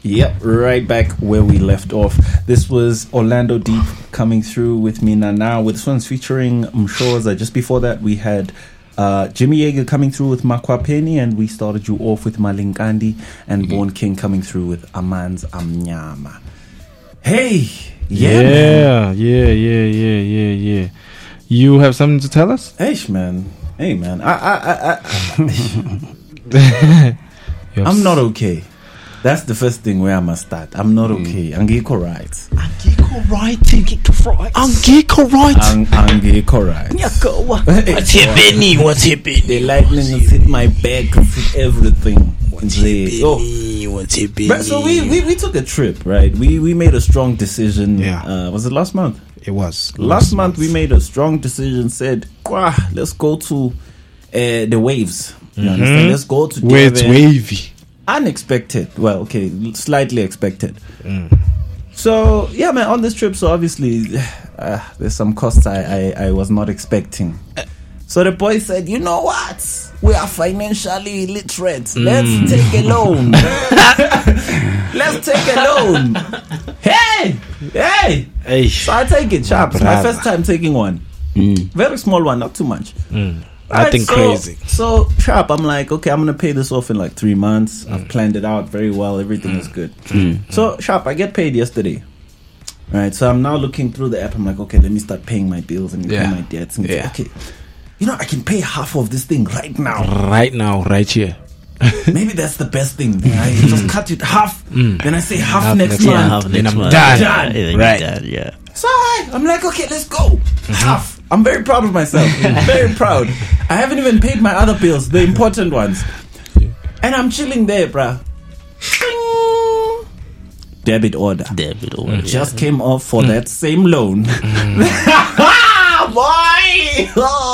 Yep, right back where we left off. This was Orlando Deep coming through with me now. This one's featuring Mshoza. Just before that, we had Jimmy Yeager coming through with Makwapeni, and we started you off with Malingandi and Born King coming through with Aman's Amnyama. Hey, yeah. You have something to tell us? Hey man. I'm not okay. That's the first thing where I must start. I'm not okay. Angiko right. Angiko right. What's happening? The lightning has hit my back, hit everything. What's happening? So we took a trip, right? We made a strong decision. Yeah. Was it last month? It was. Last month we made a strong decision, said, let's go to the waves. You understand? Let's go to where it's wavy. Unexpected. Well, okay, slightly expected. So, yeah, man, on this trip, so obviously there's some costs I was not expecting. So the boy said, you know what? We are financially literate. Let's take a loan. Let's take a loan. Hey! So I take it, sharp. It's my first time taking one. Very small one, not too much. Nothing crazy. So sharp, I'm like, okay, I'm gonna pay this off in like 3 months. I've planned it out very well. Everything is good. So sharp, I get paid yesterday. Right, so I'm now looking through the app. I'm like, okay, let me start paying my bills and pay my debts. And okay, you know, I can pay half of this thing right now. Right here. Maybe that's the best thing. I just cut it half. Then I say half next month. Then I'm done. Right. Done, yeah. So I'm like, okay, let's go. Half. I'm very proud of myself. Very proud. I haven't even paid my other bills, the important ones. And I'm chilling there, bruh. Debit order. Just came off for that same loan. Boy!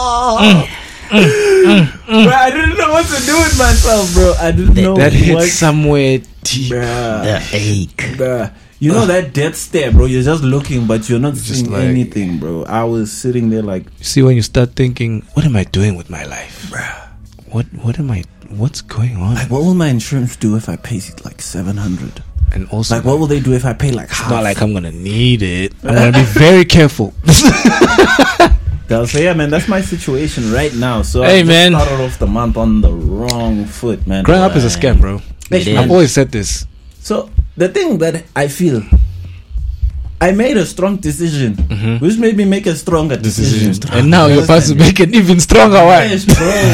Bro, I didn't know what to do with myself, bro. I didn't know that hit somewhere deep. The ache. Bruh. You know that death stare, bro. You're just looking, but you're not seeing like, anything, bro. I was sitting there like... See, when you start thinking, what am I doing with my life? Bruh. What's going on? Like, what will my insurance do if I pay like 700? And also, like, what will they do if I pay like half? It's not like I'm gonna need it. I'm gonna be very careful. So yeah, man, that's my situation right now. So hey, I man, started off the month on the wrong foot, man. Growing up is a scam, bro. I've always said this. So the thing that I feel, I made a strong decision, which made me make a stronger decision. And now you're about to make an even stronger one. Yes,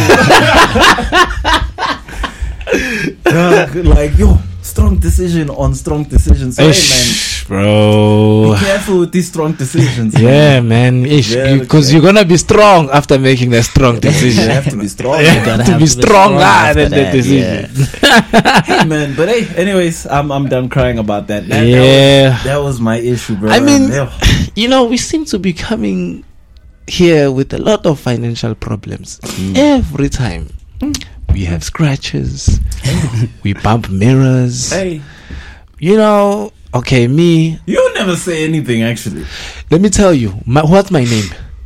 bro. Like, yo, strong decision on strong decisions. So, hey, man, bro, be careful with these strong decisions. Yeah, man. Because you're gonna be strong after making that strong decision. You have to be strong. You have to be stronger than the decision. Hey, man. But hey, anyways, I'm done crying about that. That was my issue, bro. I mean, you know, we seem to be coming here with a lot of financial problems every time. We have scratches. We bump mirrors. Hey, you know. Okay, me. You never say anything, actually. Let me tell you. What's my name?